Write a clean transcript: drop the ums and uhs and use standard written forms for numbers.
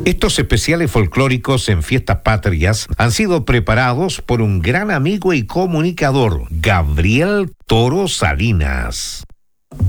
Estos especiales folclóricos en fiestas patrias han sido preparados por un gran amigo y comunicador, Gabriel Toro Salinas.